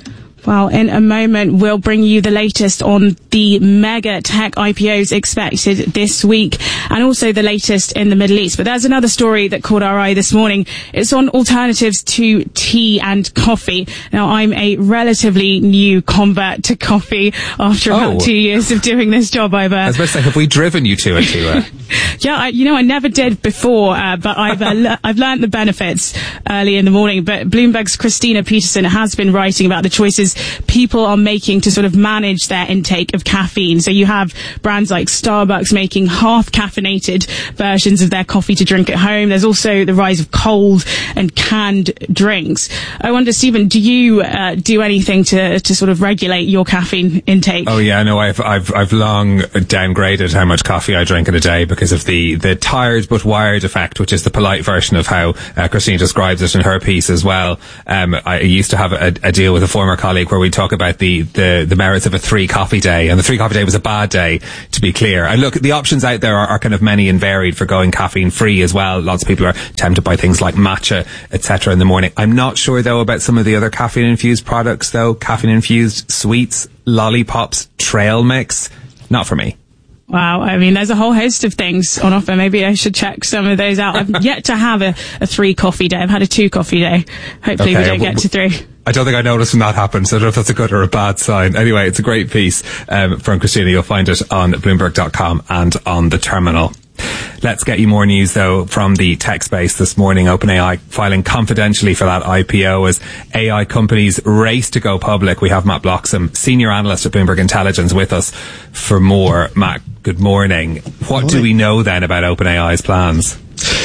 Well, in a moment, we'll bring you the latest on the mega tech I P Os expected this week and also the latest in the Middle East. But there's another story that caught our eye this morning. It's on alternatives to tea and coffee. Now, I'm a relatively new convert to coffee after about Oh. two years of doing this job. I've, uh, I was about to say, have we driven you to it, Tua? yeah, I, you know, I never did before, uh, but I've uh, le- I've learned the benefits early in the morning. But Bloomberg's Christina Peterson has been writing about the choices people are making to sort of manage their intake of caffeine. So you have brands like Starbucks making half caffeinated versions of their coffee to drink at home. There's also the rise of cold and canned drinks. I wonder, Stephen, do you uh, do anything to to sort of regulate your caffeine intake? Oh yeah, no, I've I've I've long downgraded how much coffee I drink in a day because of the the tired but wired effect, which is the polite version of how uh, Christine describes it in her piece as well. Um, I used to have a, a deal with a former colleague where we talk about the, the the merits of a three coffee day, and the three coffee day was a bad day, to be clear. And look, the options out there are, are kind of many and varied for going caffeine free as well. Lots of people are tempted by things like matcha, et cetera in the morning. I'm not sure though about some of the other caffeine infused products though. Caffeine infused sweets, lollipops, trail mix, not for me. Wow, I mean, there's a whole host of things on offer. Maybe I should check some of those out. I've yet to have a, a three coffee day. I've had a two coffee day. Hopefully Okay, we don't well, get to three. I don't think I noticed when that happened, so I don't know if that's a good or a bad sign. Anyway, it's a great piece um, from Christina. You'll find it on Bloomberg dot com and on the terminal. Let's get you more news, though, from the tech space this morning. OpenAI filing confidentially for that I P O as A I companies race to go public. We have Matt Bloxham, senior analyst at Bloomberg Intelligence, with us for more. Matt, good morning. What Morning. do we know then about OpenAI's plans?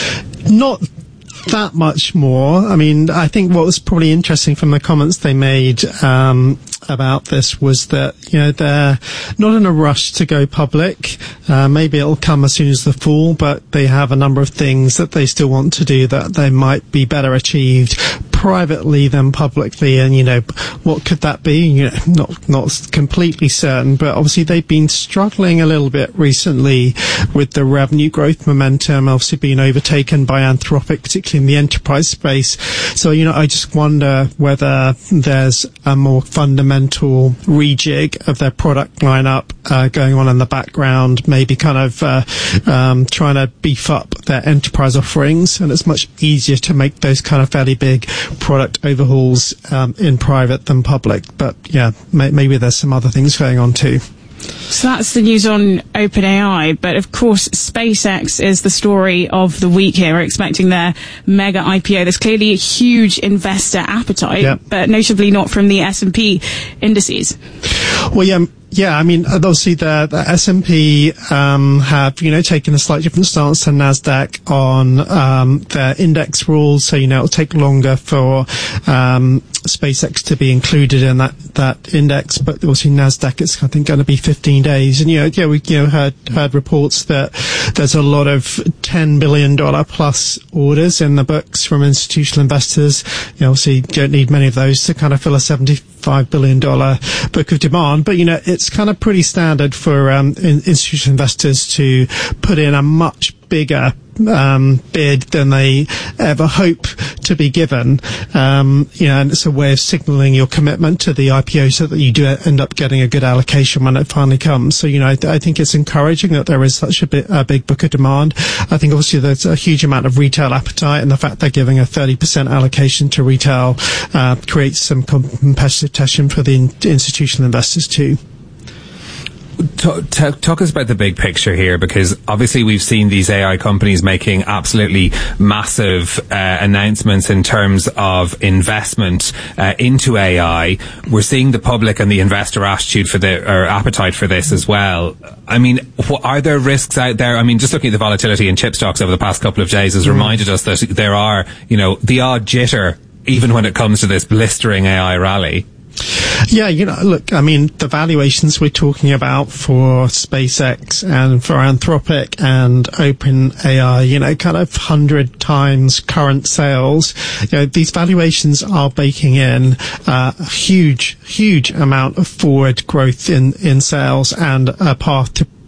Not that much more. I mean, I think what was probably interesting from the comments they made um, about this was that, you know, they're not in a rush to go public. Uh, maybe it'll come as soon as the fall, but they have a number of things that they still want to do that they might be better achieved privately than publicly. And, you know, what could that be? You know, not, not completely certain, but obviously they've been struggling a little bit recently with the revenue growth momentum, obviously being overtaken by Anthropic, particularly in the enterprise space. So, you know, I just wonder whether there's a more fundamental rejig of their product lineup uh, going on in the background, maybe kind of uh, um, trying to beef up their enterprise offerings. And it's much easier to make those kind of fairly big product overhauls um, in private than public. But yeah, may- maybe there's some other things going on too. So that's the news on OpenAI, but of course SpaceX is the story of the week here. We're expecting their mega I P O. There's clearly a huge investor appetite, Yep. but notably not from the S and P indices. Well, yeah, yeah. I mean, obviously the, the S and P um, have, you know, taken a slightly different stance to Nasdaq on um, their index rules. So, you know, it'll take longer for um, SpaceX to be included in that, that index. But obviously Nasdaq is, I think, going to be fifteen days. And, you know, yeah, we, you know, heard, heard reports that there's a lot of ten billion dollars plus orders in the books from institutional investors. You know, obviously you don't need many of those to kind of fill a seventy-five billion dollars book of demand. But, you know, it's kind of pretty standard for um, in, institutional investors to put in a much bigger um, bid than they ever hope to be given. Um, you know, and it's a way of signalling your commitment to the I P O so that you do end up getting a good allocation when it finally comes. So, you know, I, I think it's encouraging that there is such a, bit, a big book of demand. I think obviously there's a huge amount of retail appetite, and the fact they're giving a thirty percent allocation to retail uh, creates some competitive tension for the in- institutional investors too. Talk, talk, talk us about the big picture here, because obviously we've seen these A I companies making absolutely massive uh, announcements in terms of investment uh, into A I. We're seeing the public and the investor attitude for the or appetite for this as well. I mean, what, are there risks out there? I mean, just looking at the volatility in chip stocks over the past couple of days has mm. reminded us that there are, you know, the odd jitter even when it comes to this blistering A I rally. Yeah, you know, look, I mean, the valuations we're talking about for SpaceX and for Anthropic and OpenAI, you know, kind of hundred times current sales. You know, these valuations are baking in uh, a huge, huge amount of forward growth in, in sales and a path to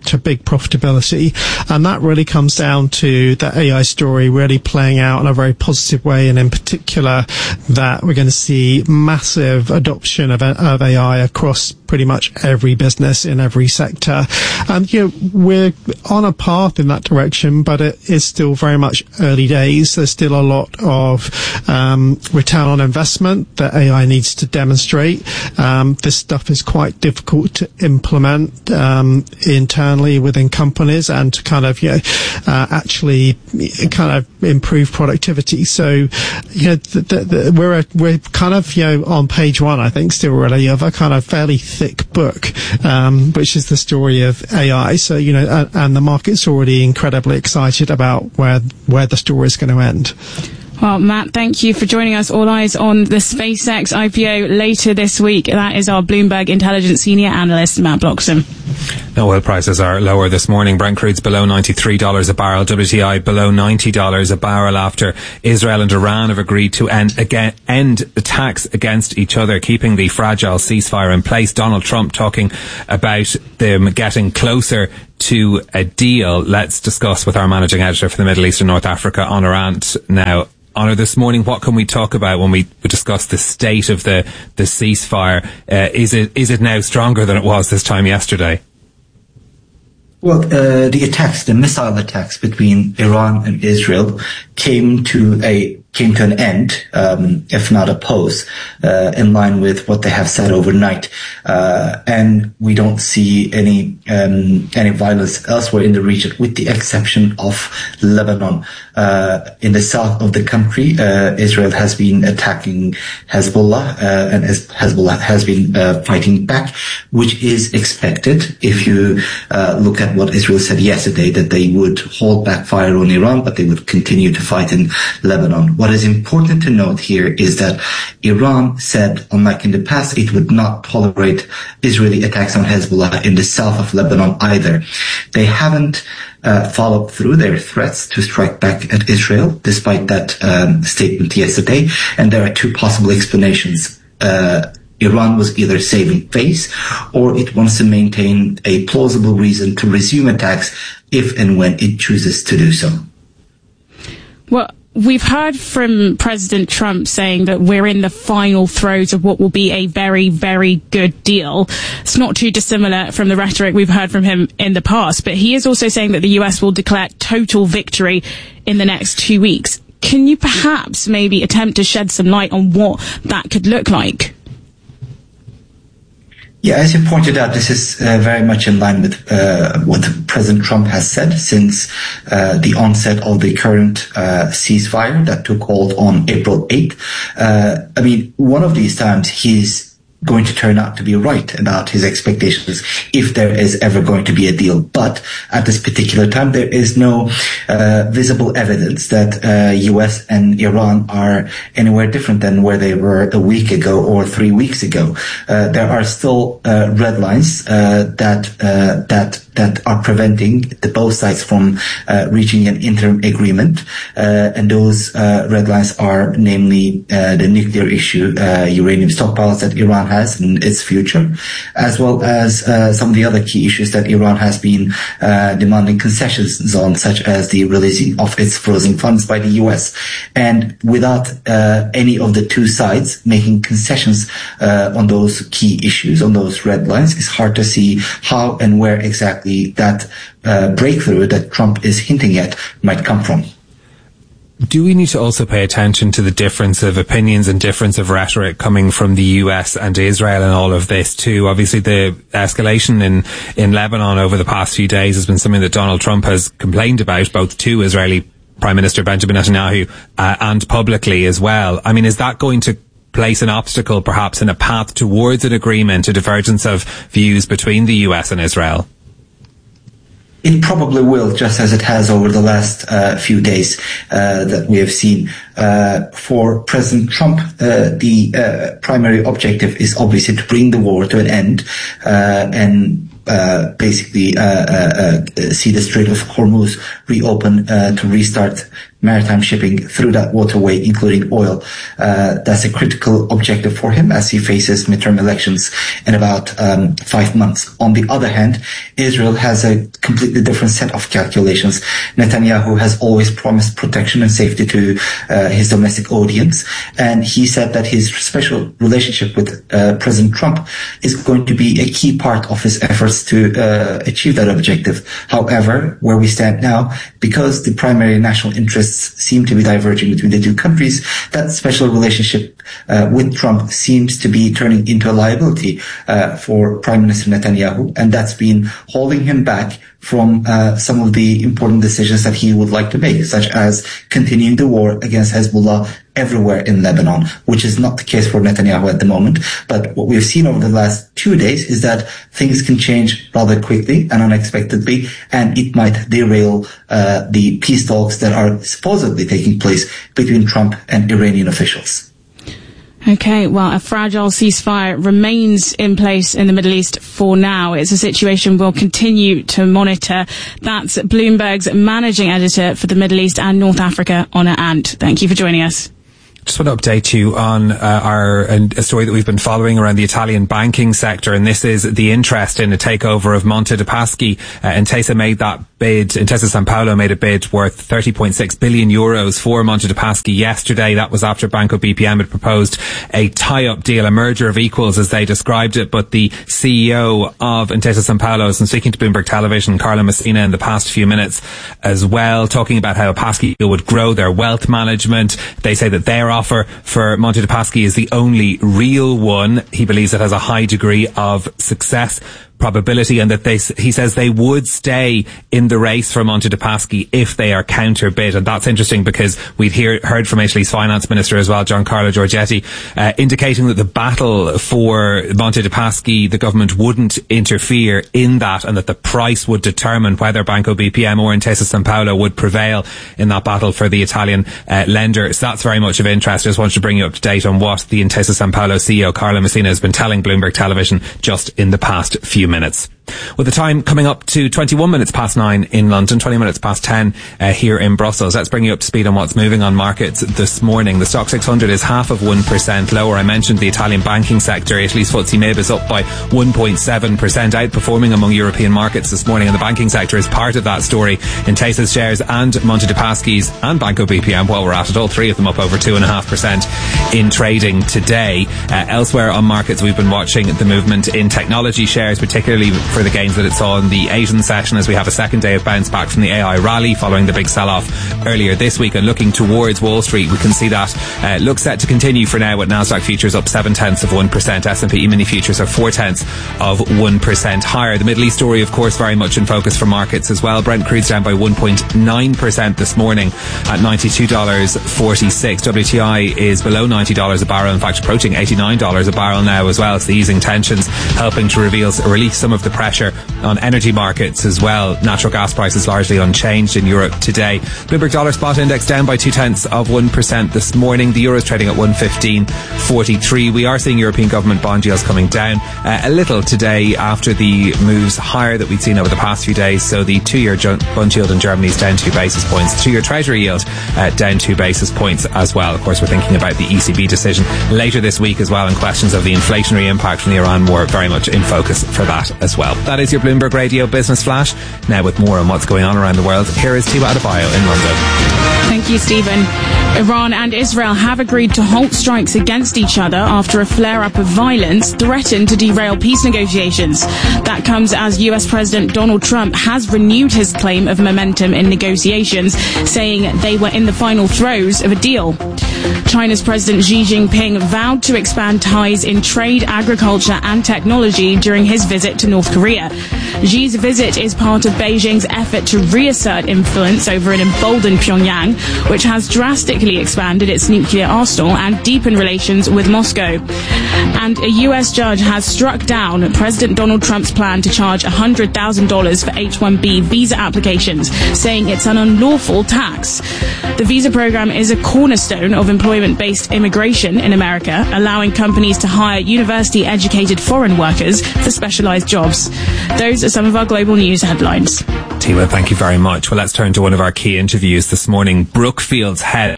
to big profitability. And that really comes down to the A I story really playing out in a very positive way, and in particular that we're going to see massive adoption of, of A I across pretty much every business in every sector. And, you know, we're on a path in that direction, but it is still very much early days. There's still a lot of um, return on investment that A I needs to demonstrate. Um, this stuff is quite difficult to implement um, internally within companies and to kind of, you know, uh, actually kind of improve productivity. So, you know, th- th- th- we're a, we're kind of, you know, on page one, I think, still really of a kind of fairly thick book, um, which is the story of A I. So, you know, and, and the market's already incredibly excited about where where the story is going to end. Well, Matt, thank you for joining us. All eyes on the SpaceX I P O later this week. That is our Bloomberg Intelligence Senior Analyst, Matt Bloxham. No, oil prices are lower this morning. Brent crude's below ninety-three dollars a barrel. W T I below ninety dollars a barrel after Israel and Iran have agreed to end, again, end attacks against each other, keeping the fragile ceasefire in place. Donald Trump talking about them getting closer to a deal. Let's discuss with our managing editor for the Middle East and North Africa, Honor Ant, now. Honor, this morning, what can we talk about when we discuss the state of the, the ceasefire? Uh, is it is it now stronger than it was this time yesterday? Well, uh, the attacks, the missile attacks between Iran and Israel came to a came to an end, um, if not a pause, uh, in line with what they have said overnight. Uh, and we don't see any um, any violence elsewhere in the region, with the exception of Lebanon. Uh, in the south of the country, uh, Israel has been attacking Hezbollah, uh, and Hezbollah has been uh, fighting back, which is expected if you uh, look at what Israel said yesterday, that they would hold back fire on Iran, but they would continue to fight in Lebanon. What is important to note here is that Iran said, unlike in the past, it would not tolerate Israeli attacks on Hezbollah in the south of Lebanon either. They haven't uh, followed through their threats to strike back at Israel, despite that um, statement yesterday. And there are two possible explanations. Uh, Iran was either saving face, or it wants to maintain a plausible reason to resume attacks if and when it chooses to do so. Well, we've heard from President Trump saying that we're in the final throes of what will be a very, very good deal. It's not too dissimilar from the rhetoric we've heard from him in the past, but he is also saying that the U S will declare total victory in the next two weeks. Can you perhaps maybe attempt to shed some light on what that could look like? Yeah, as you pointed out, this is uh, very much in line with uh, what President Trump has said since uh, the onset of the current uh, ceasefire that took hold on April eighth. Uh, I mean, one of these times he's going to turn out to be right about his expectations if there is ever going to be a deal. But at this particular time, there is no uh, visible evidence that uh, U S and Iran are anywhere different than where they were a week ago or three weeks ago. Uh, there are still uh, red lines uh, that uh, that that are preventing the both sides from uh, reaching an interim agreement. Uh, and those uh, red lines are namely uh, the nuclear issue, uh, uranium stockpiles that Iran has and its future, as well as uh, some of the other key issues that Iran has been uh, demanding concessions on, such as the releasing of its frozen funds by the U S. And without uh, any of the two sides making concessions uh, on those key issues, on those red lines, it's hard to see how and where exactly that uh, breakthrough that Trump is hinting at might come from. Do we need to also pay attention to the difference of opinions and difference of rhetoric coming from the U S and Israel and all of this too? Obviously, the escalation in, in Lebanon over the past few days has been something that Donald Trump has complained about, both to Israeli Prime Minister Benjamin Netanyahu uh, and publicly as well. I mean, is that going to place an obstacle perhaps in a path towards an agreement, a divergence of views between the U S and Israel? It probably will, just as it has over the last uh, few days uh, that we have seen. Uh, for President Trump, uh, the uh, primary objective is obviously to bring the war to an end uh, and uh, basically uh, uh, uh, see the Strait of Hormuz reopen uh, to restart maritime shipping through that waterway, including oil. Uh, that's a critical objective for him as he faces midterm elections in about um, five months. On the other hand, Israel has a completely different set of calculations. Netanyahu has always promised protection and safety to uh, his domestic audience, and he said that his special relationship with uh, President Trump is going to be a key part of his efforts to uh, achieve that objective. However, where we stand now, because the primary national interests seem to be diverging between the two countries, that special relationship uh, with Trump seems to be turning into a liability uh, for Prime Minister Netanyahu, and that's been holding him back from uh, some of the important decisions that he would like to make, such as continuing the war against Hezbollah everywhere in Lebanon, which is not the case for Netanyahu at the moment. But what we've seen over the last two days is that things can change rather quickly and unexpectedly, and it might derail uh, the peace talks that are supposedly taking place between Trump and Iranian officials. Okay, well, a fragile ceasefire remains in place in the Middle East for now. It's a situation we'll continue to monitor. That's Bloomberg's managing editor for the Middle East and North Africa, Honor Ant. Thank you for joining us. Just want to update you on uh, our uh, a story that we've been following around the Italian banking sector, and this is the interest in a takeover of Monte dei Paschi. Uh, Intesa made that bid. Intesa Sanpaolo made a bid worth thirty point six billion euros for Monte dei Paschi yesterday. That was after Banco B P M had proposed a tie-up deal, a merger of equals as they described it. But the C E O of Intesa Sanpaolo has been speaking to Bloomberg Television, Carla Messina, in the past few minutes as well, talking about how Paschi would grow their wealth management. They say that their offer for Monte dei Paschi is the only real one. He believes it has a high degree of success probability, and that they, he says they would stay in the race for Monte dei Paschi if they are counterbid. And that's interesting because we'd hear, heard from Italy's finance minister as well, Giancarlo Giorgetti, uh, indicating that the battle for Monte dei Paschi, the government wouldn't interfere in that, and that the price would determine whether Banco B P M or Intesa Sanpaolo would prevail in that battle for the Italian uh, lender. So that's very much of interest. I just wanted to bring you up to date on what the Intesa Sanpaolo C E O Carla Messina has been telling Bloomberg Television just in the past few minutes. With the time coming up to twenty-one minutes past nine in London, twenty minutes past ten uh, here in Brussels. Let's bring you up to speed on what's moving on markets this morning. The Stock six hundred is half of one percent lower. I mentioned the Italian banking sector. Italy's F T S E M I B is up by one point seven percent, outperforming among European markets this morning, and the banking sector is part of that story. Intesa's shares and Monte dei Paschi's and Banco B P M, while we're at it, all three of them up over two point five percent in trading today. Uh, elsewhere on markets, we've been watching the movement in technology shares, particularly for the gains that it saw in the Asian session, as we have a second day of bounce back from the A I rally following the big sell-off earlier this week. And looking towards Wall Street, we can see that uh, looks set to continue for now, with Nasdaq futures up seven tenths of one percent. S and P E-mini futures are four tenths of one percent higher. The Middle East story, of course, very much in focus for markets as well. Brent crude's down by one point nine percent this morning at ninety-two dollars forty-six. W T I is below ninety dollars a barrel, in fact approaching eighty-nine dollars a barrel now as well. It's the easing tensions helping to reveal, release some of the pressure on energy markets as well. Natural gas prices largely unchanged in Europe today. Bloomberg Dollar Spot Index down by two tenths of one percent this morning. The euro is trading at one fifteen forty-three. We are seeing European government bond yields coming down uh, a little today after the moves higher that we've seen over the past few days. So the two-year bond yield in Germany is down two basis points. Two-year Treasury yield uh, down two basis points as well. Of course, we're thinking about the E C B decision later this week as well, and questions of the inflationary impact from the Iran war very much in focus for that as well. That is your Bloomberg Radio Business Flash. Now with more on what's going on around the world, here is Tiwa Adebayo in London. Thank you, Stephen. Iran and Israel have agreed to halt strikes against each other after a flare-up of violence threatened to derail peace negotiations. That comes as U S President Donald Trump has renewed his claim of momentum in negotiations, saying they were in the final throes of a deal. China's President Xi Jinping vowed to expand ties in trade, agriculture and technology during his visit to North Korea. Xi's visit is part of Beijing's effort to reassert influence over an emboldened Pyongyang, which has drastically expanded its nuclear arsenal and deepened relations with Moscow. And a U S judge has struck down President Donald Trump's plan to charge one hundred thousand dollars for H one B visa applications, saying it's an unlawful tax. The visa program is a cornerstone of employment-based immigration in America, allowing companies to hire university-educated foreign workers for specialized jobs. Those are some of our global news headlines. Tima, thank you very much. Well, let's turn to one of our key interviews this morning. Brookfield's head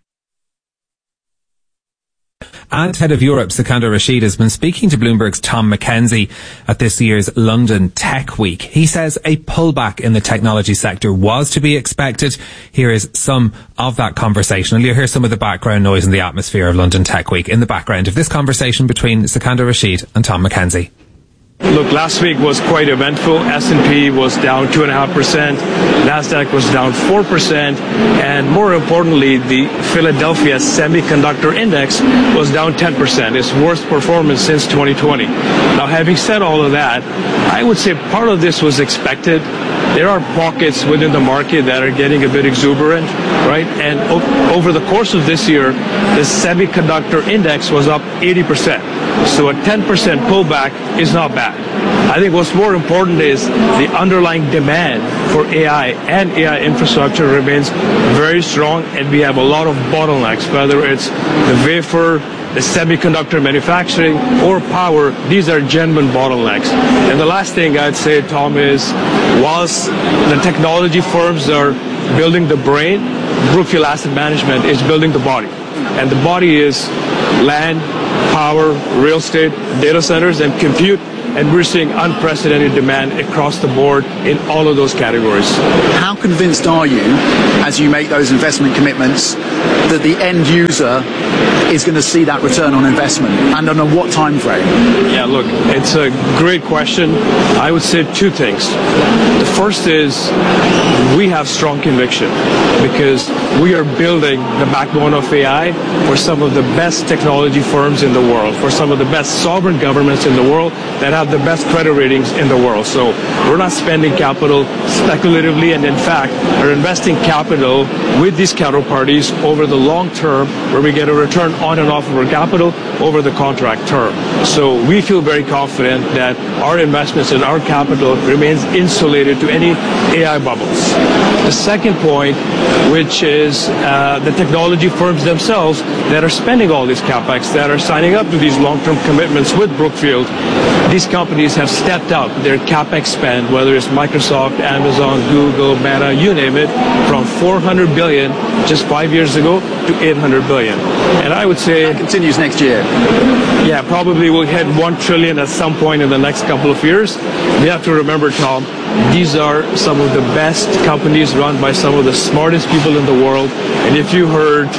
and head of Europe, Sikander Rashid, has been speaking to Bloomberg's Tom Mackenzie at this year's London Tech Week. He says a pullback in the technology sector was to be expected. Here is some of that conversation, and you'll hear some of the background noise in the atmosphere of London Tech Week in the background of this conversation between Sikander Rashid and Tom Mackenzie. Look, last week was quite eventful. S and P was down two point five percent. NASDAQ was down four percent. And more importantly, the Philadelphia Semiconductor Index was down ten percent. Its worst performance since twenty twenty. Now, having said all of that, I would say part of this was expected. There are pockets within the market that are getting a bit exuberant, right? And o- over the course of this year, the Semiconductor Index was up eighty percent. So a ten percent pullback is not bad. I think what's more important is the underlying demand for A I and A I infrastructure remains very strong, and we have a lot of bottlenecks, whether it's the wafer, the semiconductor manufacturing, or power. These are genuine bottlenecks. And the last thing I'd say, Tom, is whilst the technology firms are building the brain, Brookfield Asset Management is building the body. And the body is land, power, real estate, data centers, and compute. And we're seeing unprecedented demand across the board in all of those categories. How convinced are you, as you make those investment commitments, that the end user is going to see that return on investment, and on a what time frame? Yeah, look, it's a great question. I would say two things. The first is we have strong conviction because we are building the backbone of A I for some of the best technology firms in the world, for some of the best sovereign governments in the world that have the best credit ratings in the world. So we're not spending capital speculatively, and in fact are investing capital with these counterparties over the long term, where we get a return on and off of our capital over the contract term. So we feel very confident that our investments and our capital remains insulated to any A I bubbles. The second point, which is uh, the technology firms themselves that are spending all this capex, that are signing up to these long-term commitments with Brookfield, these companies have stepped up their capex spend, whether it's Microsoft, Amazon, Google, Meta, you name it, from four hundred billion just five years ago to eight hundred billion. And I would say that continues next year. Yeah, probably we'll hit one trillion at some point in the next couple of years. We have to remember, Tom, these are some of the best companies run by some of the smartest people in the world. And if you heard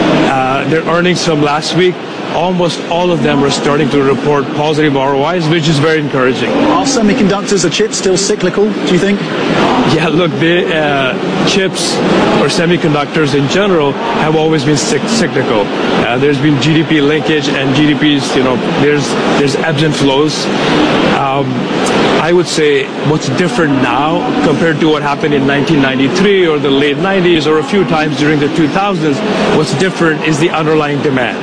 uh, their earnings from last week, almost all of them are starting to report positive R O Is, which is very encouraging. Are semiconductors or chips still cyclical, do you think? Yeah, look, the uh, chips or semiconductors in general have always been cyclical. Uh, there's been G D P linkage, and G D Ps, you know, there's there's ebbs and flows. Um, I would say what's different now compared to what happened in nineteen ninety-three or the late nineties or a few times during the two thousands, what's different is the underlying demand.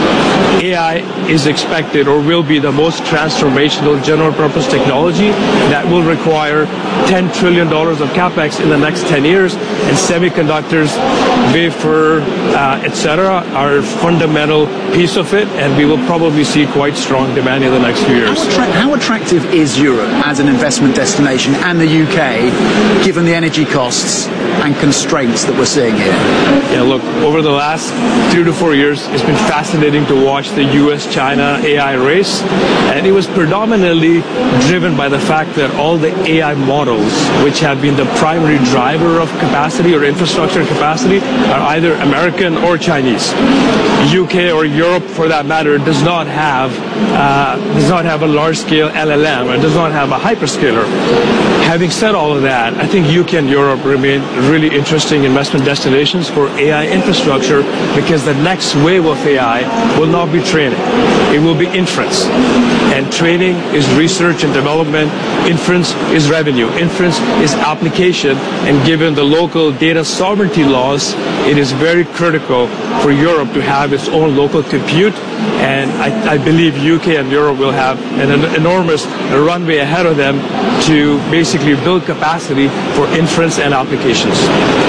A I is expected or will be the most transformational general purpose technology that will require ten trillion dollars of capex in the next ten years, and semiconductors, wafer, uh, et cetera are a fundamental piece of it, and we will probably see quite strong demand in the next few years. How, attra- how attractive is Europe as an investment destination, and the U K, given the energy costs and constraints that we're seeing here? Yeah, look, over the last three to four years, it's been fascinating to watch the U S China A I race, and it was predominantly driven by the fact that all the A I models, which have been the primary driver of capacity or infrastructure capacity, are either American or Chinese. U K or Europe, for that matter, does not have uh, does not have a large-scale L L M, or does not have a hyperscaler. Having said all of that, I think U K and Europe remain really interesting investment destinations for A I infrastructure, because the next wave of A I will not be training. It will be inference. And training is research and development. Inference is revenue. Inference is application. And given the local data sovereignty laws, it is very critical for Europe to have its own local compute. And I, I believe U K and Europe will have an, an enormous runway ahead of them to basically build capacity for inference and applications.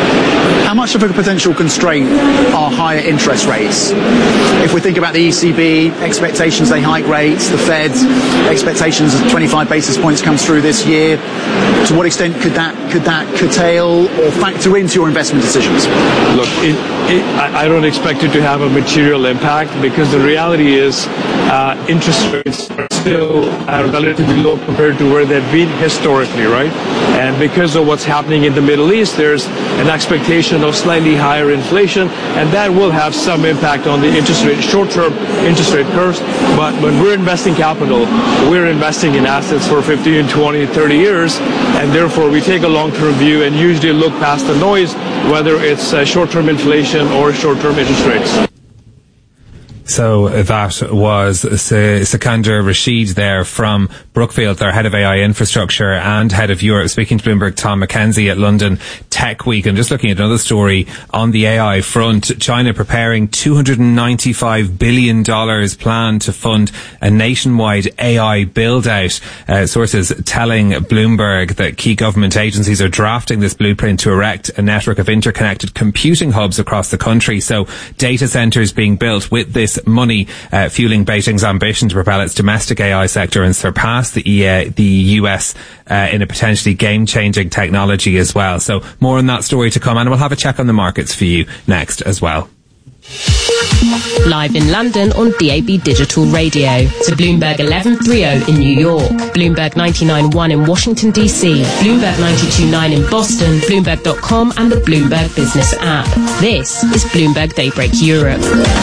how much of a potential constraint are higher interest rates? If we think about the E C B, expectations they hike rates, the Fed, expectations of twenty-five basis points comes through this year, to what extent could that could that curtail or factor into your investment decisions? Look, it, it, I, I don't expect it to have a material impact, because the reality is uh, interest rates are still uh, relatively low compared to where they've been historically, right? And because of what's happening in the Middle East, there's an expectation of slightly higher inflation, and that will have some impact on the interest rate, short-term interest rate curves. But when we're investing capital, we're investing in assets for fifteen, twenty, thirty years, and therefore we take a long-term view and usually look past the noise, whether it's uh, short-term inflation or short-term interest rates. So that was Sikander Rashid there from Brookfield, their head of A I infrastructure and head of Europe, speaking to Bloomberg Tom McKenzie at London Tech Week. And just looking at another story on the A I front, China preparing two hundred ninety-five billion dollars plan to fund a nationwide A I build-out. Uh, sources telling Bloomberg that key government agencies are drafting this blueprint to erect a network of interconnected computing hubs across the country. So data centres being built with this money uh, fueling Beijing's ambition to propel its domestic A I sector and surpass the E A, the U S uh, in a potentially game-changing technology as well. So more on that story to come, and we'll have a check on the markets for you next as well. Live in London on D A B Digital Radio. To Bloomberg eleven thirty in New York, Bloomberg ninety-nine point one in Washington D C, Bloomberg ninety-two point nine in Boston, Bloomberg dot com and the Bloomberg Business app. This is Bloomberg Daybreak Europe.